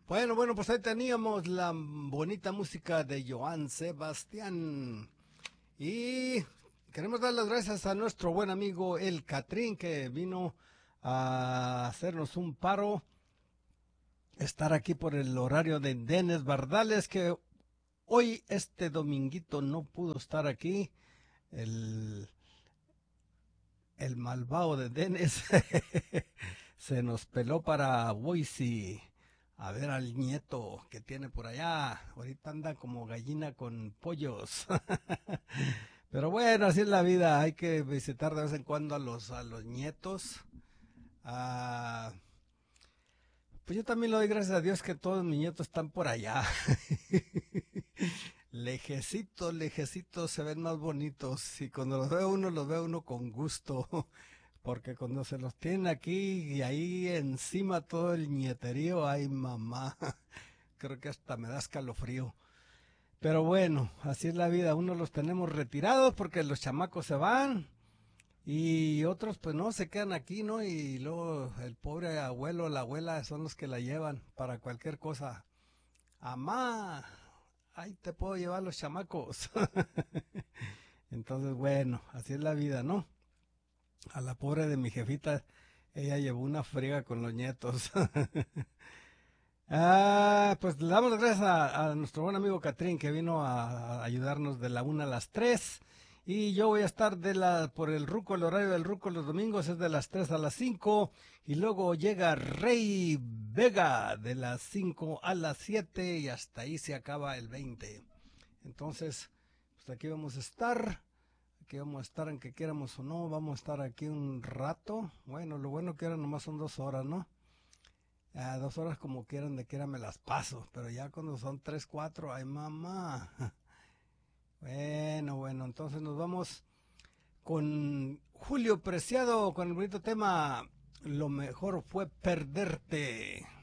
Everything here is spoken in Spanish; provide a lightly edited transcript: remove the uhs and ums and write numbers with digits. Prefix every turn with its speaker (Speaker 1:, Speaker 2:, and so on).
Speaker 1: Bueno, pues ahí teníamos la bonita música de Joan Sebastián. Y queremos dar las gracias a nuestro buen amigo El Catrín que vino a hacernos un paro, estar aquí por el horario de Denis Bardales, que hoy este dominguito no pudo estar aquí. El, el malvado de Denis se nos peló para Boise a ver al nieto que tiene por allá. Ahorita anda como gallina con pollos. Pero bueno, así es la vida. Hay que visitar de vez en cuando a los nietos. Ah, pues yo también le doy gracias a Dios que todos mis nietos están por allá. Lejecitos, lejecitos se ven más bonitos. Y cuando los veo uno con gusto. Porque cuando se los tienen aquí y ahí encima todo el nieterío, ay mamá, creo que hasta me da escalofrío. Pero bueno, así es la vida, unos los tenemos retirados porque los chamacos se van y otros pues no, se quedan aquí, ¿no? Y luego el pobre abuelo, la abuela son los que la llevan para cualquier cosa. Amá, ahí te puedo llevar los chamacos. Entonces bueno, así es la vida, ¿no? A la pobre de mi jefita, ella llevó una friega con los nietos. Pues le damos las gracias a nuestro buen amigo Catrín que vino a ayudarnos de la 1 a las 3. Y yo voy a estar por el Ruco, el horario del Ruco los domingos es de las 3 a las 5. Y luego llega Rey Vega de las 5 a las 7 y hasta ahí se acaba el 20. Entonces, pues aquí vamos a estar. Aquí vamos a estar, aunque quieramos o no, vamos a estar aquí un rato. Bueno, lo bueno que ahora nomás son 2 horas, ¿no? 2 horas como quieran, de quiera me las paso, pero ya cuando son 3, 4, ay mamá. Bueno, entonces nos vamos con Julio Preciado, con el bonito tema, lo mejor fue perderte.